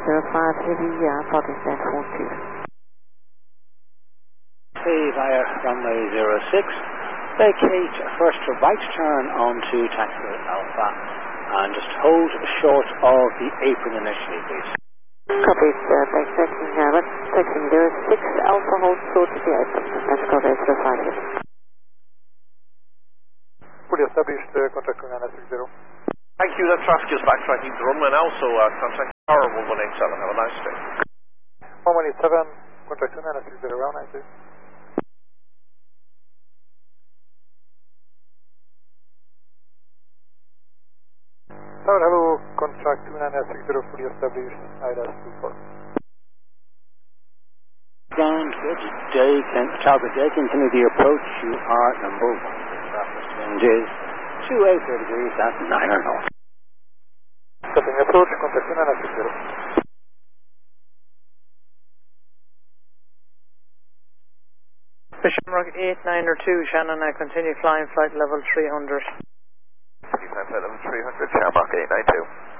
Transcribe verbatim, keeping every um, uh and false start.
zero five, heavy, uh, party stand four two. Okay, via runway zero six, vacate first to right turn onto taxi Alpha and just hold short of the apron initially, please. Copy, uh, thanks, taxing, uh, taxing zero six, Alpha hold short of the apron. That's copy, zero five, heavy. Fully established, uh, contact two nine six zero. Thank you, that traffic is backtracking to runway now, so uh, contact Tower one one eight seven. Have a nice day. one one eight seven, contact two nine six zero, round nine two. Tower, hello, contract two nine six zero, fully established, I D A S two four. Ground, good day, Tower, good day, continue the approach, you are number one. The traffic wind is two eight zero degrees, that's nine or north. Stopping approach, contact two nine six zero. Shamrock eight nine or two, Shannon, I continue flying flight level three hundred. Flight level three hundred, Shamrock eight nine two.